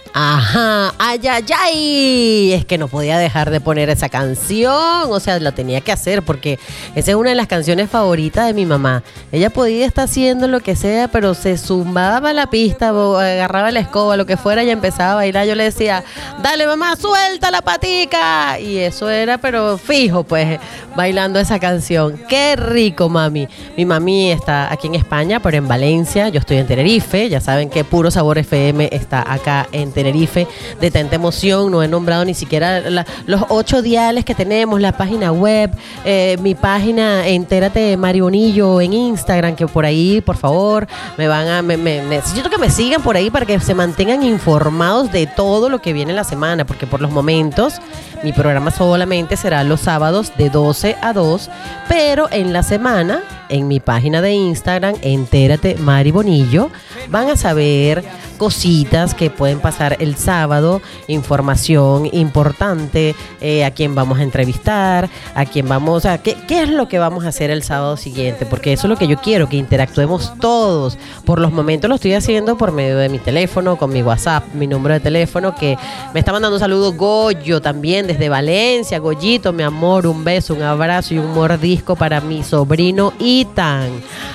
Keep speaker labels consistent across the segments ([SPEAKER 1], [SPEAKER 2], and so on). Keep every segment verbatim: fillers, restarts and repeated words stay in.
[SPEAKER 1] Ajá, ay, ay, ay. Es que no podía dejar de poner esa canción. O sea, lo tenía que hacer porque esa es una de las canciones favoritas de mi mamá. Ella podía estar haciendo lo que sea, pero se zumbaba a la pista, agarraba la escoba, lo que fuera, y empezaba a bailar. Yo le decía, dale mamá, suelta la patica. Y eso era, pero fijo, pues, bailando esa canción. Qué rico, mami. Mi mami está aquí en España, pero en Valencia. Yo estoy en Tenerife. Ya saben que Puro Sabor F M está acá en Tenerife. Tenerife, de tanta emoción, no he nombrado ni siquiera la, los ocho diales que tenemos, la página web, eh, mi página Entérate Mari Bonillo en Instagram, que por ahí, por favor, me van a, me, me, necesito que me sigan por ahí para que se mantengan informados de todo lo que viene en la semana, porque por los momentos mi programa solamente será los sábados de doce a dos, pero en la semana, en mi página de Instagram, Entérate Mari Bonillo, van a saber cositas que pueden pasar el sábado, información importante, eh, a quién vamos a entrevistar, a quién vamos a... ¿qué, ¿Qué es lo que vamos a hacer el sábado siguiente? Porque eso es lo que yo quiero, que interactuemos todos. Por los momentos lo estoy haciendo por medio de mi teléfono, con mi WhatsApp, mi número de teléfono, que me está mandando un saludo Goyo también desde Valencia. Goyito, mi amor, un beso, un abrazo y un mordisco para mi sobrino Ethan.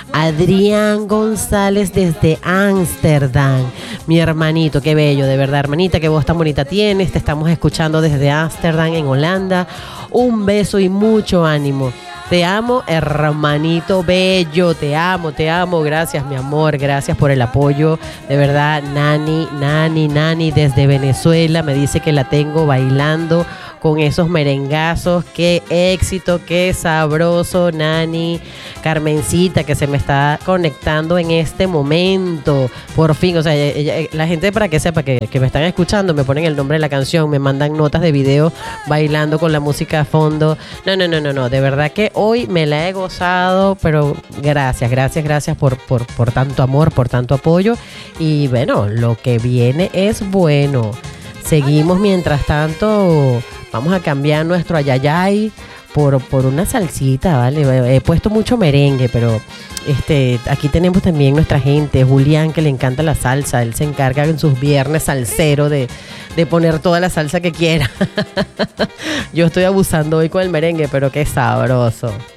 [SPEAKER 1] Adrián González desde Ámsterdam. Mi hermanito, qué bello, de verdad, hermanita, qué voz tan bonita tienes. Te estamos escuchando desde Ámsterdam, en Holanda. Un beso y mucho ánimo. Te amo, hermanito bello, te amo, te amo. Gracias, mi amor, gracias por el apoyo. De verdad, Nani, Nani, Nani desde Venezuela me dice que la tengo bailando con esos merengazos. Qué éxito, qué sabroso, Nani. Carmencita, que se me está conectando en este momento. Por fin, o sea, ella, ella, la gente, para que sepa que, que me están escuchando, me ponen el nombre de la canción, me mandan notas de video bailando con la música a fondo. No, no, no, no, no. De verdad que hoy me la he gozado, pero gracias, gracias, gracias por, por, por tanto amor, por tanto apoyo. Y bueno, lo que viene es bueno. Seguimos mientras tanto. Vamos a cambiar nuestro ayayay por, por una salsita, ¿vale? He puesto mucho merengue, pero este, aquí tenemos también nuestra gente, Julián, que le encanta la salsa. Él se encarga en sus viernes salsero de, de poner toda la salsa que quiera. Yo estoy abusando hoy con el merengue, pero qué sabroso.